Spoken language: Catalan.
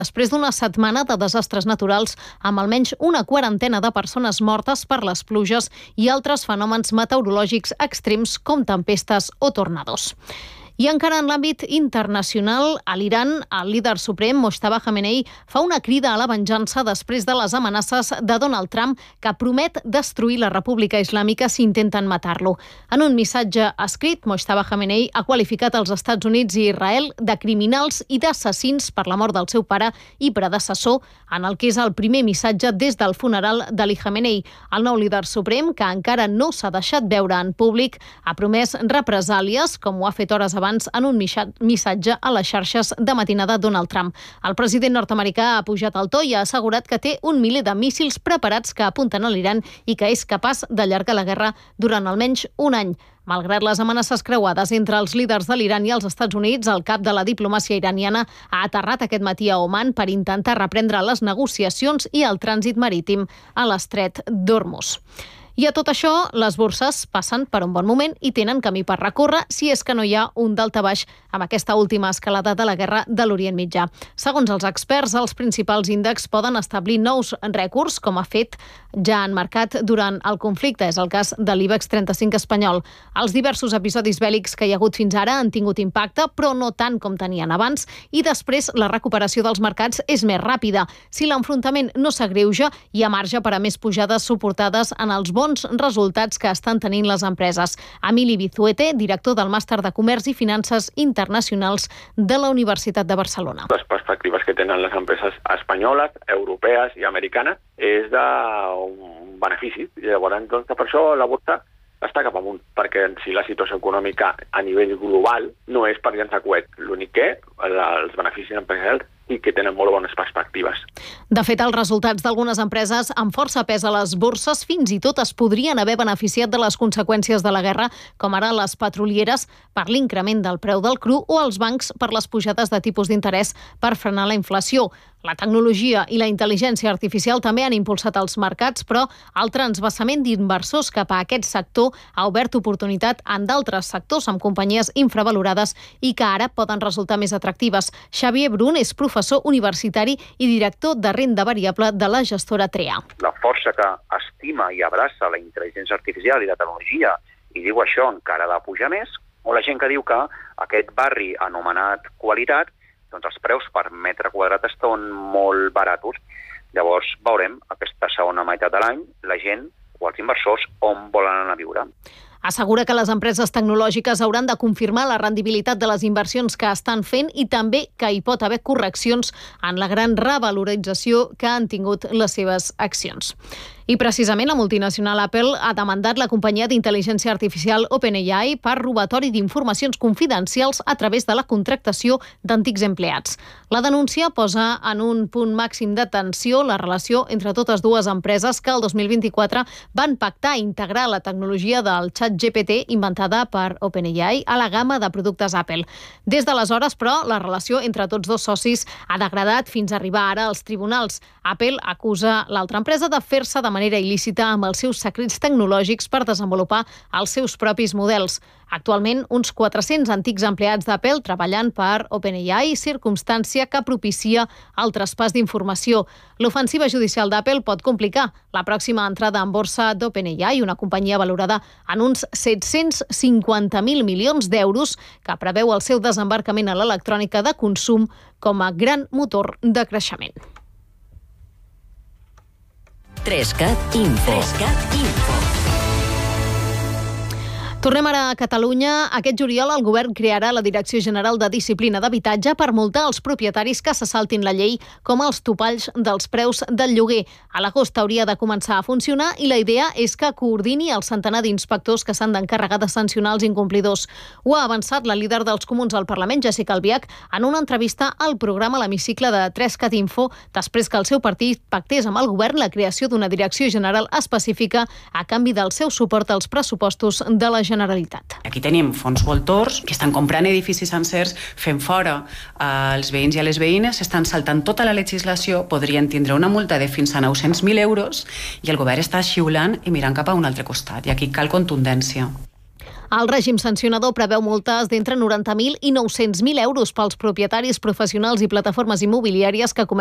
després d'una setmana de desastres naturals amb almenys una quarantena de persones mortes per les pluges i altres fenòmens meteorològics extrems com tempestes o tornados. I encara en l'àmbit internacional, a l'Iran, el líder suprem, Mojtaba Khamenei, fa una crida a la venjança després de les amenaces de Donald Trump, que promet destruir la República Islàmica si intenten matar-lo. En un missatge escrit, Mojtaba Khamenei ha qualificat els Estats Units i Israel de criminals i d'assassins per la mort del seu pare i predecessor, en el que és el primer missatge des del funeral d'Ali Khamenei. El nou líder suprem, que encara no s'ha deixat veure en públic, ha promès represàlies, com ho ha fet hores abans en un missatge a les xarxes de matinada Donald Trump. El president nord-americà ha pujat el to i ha assegurat que té un miler de míssils preparats que apunten a l'Iran i que és capaç d'allargar la guerra durant almenys un any. Malgrat les amenaces creuades entre els líders de l'Iran i els Estats Units, el cap de la diplomàcia iraniana ha aterrat aquest matí a Oman per intentar reprendre les negociacions i el trànsit marítim a l'estret d'Hormuz. I a tot això, les borses passen per un bon moment i tenen camí per recórrer si és que no hi ha un daltabaix amb aquesta última escalada de la guerra de l'Orient Mitjà. Segons els experts, els principals índexs poden establir nous rècords, com ha fet ja en mercat durant el conflicte. És el cas de l'IBEX 35 espanyol. Els diversos episodis bèl·lics que hi ha hagut fins ara han tingut impacte, però no tant com tenien abans, i després la recuperació dels mercats és més ràpida. Si l'enfrontament no s'agreuja, hi ha marge per a més pujades suportades en els bons resultats que estan tenint les empreses. Emili Bizuete, director del Màster de Comerç i Finances Internacionals de la Universitat de Barcelona. Les perspectives que tenen les empreses espanyoles, europees i americanes és d'un benefici. Llavors, doncs, per això la borsa està cap amunt, perquè si la situació econòmica a nivell global no és per llançar coet. L'únic que els beneficis empresarials i que tenen molt bones perspectives. De fet, els resultats d'algunes empreses amb força pes a les borses fins i tot es podrien haver beneficiat de les conseqüències de la guerra, com ara les petrolieres per l'increment del preu del cru o els bancs per les pujades de tipus d'interès per frenar la inflació. La tecnologia i la intel·ligència artificial també han impulsat els mercats, però el transvasament d'inversors cap a aquest sector ha obert oportunitat en d'altres sectors amb companyies infravalorades i que ara poden resultar més atractives. Xavier Brun és professor universitari i director de renda variable de la gestora TREA. La força que estima i abraça la intel·ligència artificial i la tecnologia i diu això encara ha de pujar més, o la gent que diu que aquest barri anomenat qualitat, doncs els preus per metre quadrat estan molt baratos. Llavors veurem aquesta segona meitat de l'any la gent o els inversors on volen anar a viure. Assegura que les empreses tecnològiques hauran de confirmar la rendibilitat de les inversions que estan fent i també que hi pot haver correccions en la gran revalorització que han tingut les seves accions. I precisament la multinacional Apple ha demandat la companyia d'intel·ligència artificial OpenAI per robatori d'informacions confidencials a través de la contractació d'antics empleats. La denúncia posa en un punt màxim de tensió la relació entre totes dues empreses que el 2024 van pactar integrar la tecnologia del ChatGPT inventada per OpenAI a la gamma de productes Apple. Des d'aleshores, però, la relació entre tots dos socis ha degradat fins a arribar ara als tribunals. Apple acusa l'altra empresa de fer-se de manera il·lícita amb els seus secrets tecnològics per desenvolupar els seus propis models. Actualment, uns 400 antics empleats d'Apple treballant per OpenAI, circumstància que propicia el traspàs d'informació. L'ofensiva judicial d'Apple pot complicar la pròxima entrada en borsa d'OpenAI, una companyia valorada en uns 750.000 milions d'euros, que preveu el seu desembarcament a l'electrònica de consum com a gran motor de creixement. 3CAT Info. Tornem ara a Catalunya. Aquest juliol el govern crearà la Direcció General de Disciplina d'Habitatge per multar els propietaris que se saltin la llei, com els topalls dels preus del lloguer. A l'agost hauria de començar a funcionar i la idea és que coordini el centenar d'inspectors que s'han d'encarregar de sancionar els incomplidors. Ho ha avançat la líder dels Comuns al Parlament, Jessica Albiach, en una entrevista al programa L'Hemicicle de 3CAT Info, després que el seu partit pactés amb el govern la creació d'una direcció general específica a canvi del seu suport als pressupostos de la Generalitat. Aquí tenim fons voltors que estan comprant edificis sencers, fent fora els veïns i a les veïnes, estan saltant tota la legislació, podrien tindre una multa de fins a 900.000 euros i el govern està xiulant i mirant cap a un altre costat. I aquí cal contundència. El règim sancionador preveu multes d'entre 90.000 i 900.000 euros pels propietaris professionals i plataformes immobiliàries que